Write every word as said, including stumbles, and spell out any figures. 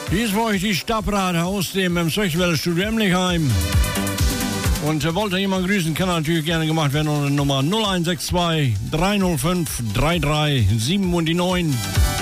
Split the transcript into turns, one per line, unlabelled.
Dies war euch die Stadtrat aus dem Sechswelle-Studio Emlichheim. Und äh, wollte jemand grüßen, kann natürlich gerne gemacht werden unter der Nummer null eins sechs zwei drei null fünf drei drei sieben und die neun.